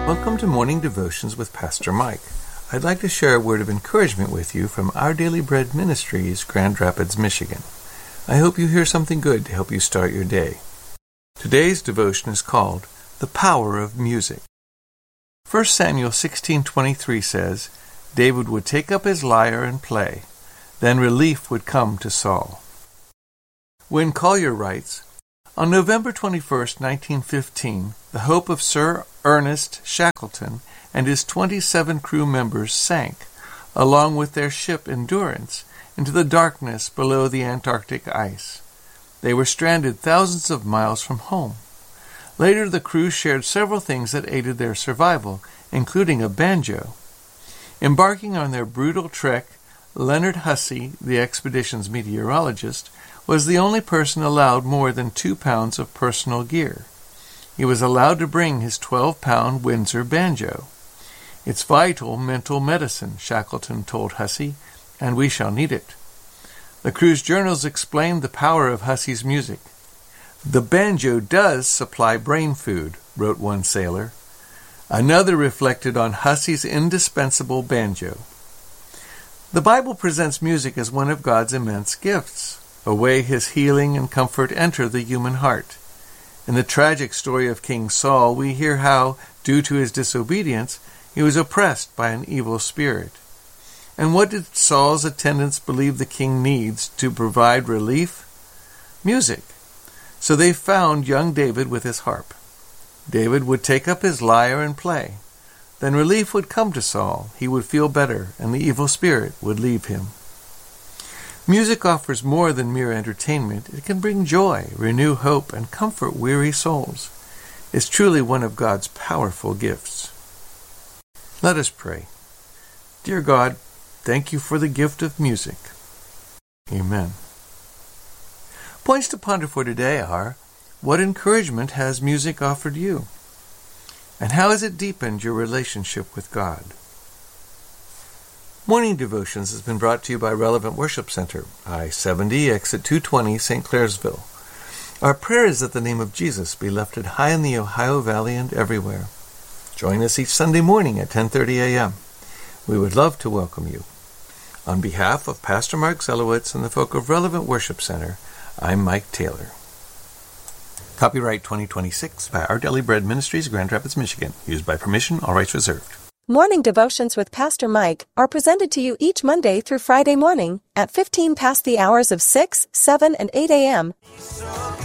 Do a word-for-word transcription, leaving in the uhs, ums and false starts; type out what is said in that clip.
Welcome to Morning Devotions with Pastor Mike. I'd like to share a word of encouragement with you from Our Daily Bread Ministries, Grand Rapids, Michigan. I hope you hear something good to help you start your day. Today's devotion is called The Power of Music. First Samuel sixteen twenty-three says, David would take up his lyre and play. Then relief would come to Saul. Win Collier writes, on November twenty-first, nineteen fifteen, the Hope of Sir Ernest Shackleton and his twenty-seven crew members sank, along with their ship Endurance, into the darkness below the Antarctic ice. They were stranded thousands of miles from home. Later, the crew shared several things that aided their survival, including a banjo. Embarking on their brutal trek, Leonard Hussey, the expedition's meteorologist, was the only person allowed more than two pounds of personal gear. He was allowed to bring his twelve-pound Windsor banjo. It's vital mental medicine, Shackleton told Hussey, and we shall need it. The crew's journals explained the power of Hussey's music. The banjo does supply brain food, wrote one sailor. Another reflected on Hussey's indispensable banjo. The Bible presents music as one of God's immense gifts, a way his healing and comfort enter the human heart. In the tragic story of King Saul, we hear how, due to his disobedience, he was oppressed by an evil spirit. And what did Saul's attendants believe the king needs to provide relief? Music. So they found young David with his harp. David would take up his lyre and play. Then relief would come to Saul, he would feel better, and the evil spirit would leave him. Music offers more than mere entertainment. It can bring joy, renew hope, and comfort weary souls. It's truly one of God's powerful gifts. Let us pray. Dear God, thank you for the gift of music. Amen. Points to ponder for today are, what encouragement has music offered you? And how has it deepened your relationship with God? Morning Devotions has been brought to you by Relevant Worship Center, I seventy, exit two twenty, Saint Clairsville. Our prayer is that the name of Jesus be lifted high in the Ohio Valley and everywhere. Join us each Sunday morning at ten thirty a.m. We would love to welcome you. On behalf of Pastor Mark Zelowitz and the folk of Relevant Worship Center, I'm Mike Taylor. Copyright twenty twenty-six by Our Daily Bread Ministries, Grand Rapids, Michigan. Used by permission, all rights reserved. Morning Devotions with Pastor Mike are presented to you each Monday through Friday morning at fifteen past the hours of six, seven, and eight a.m.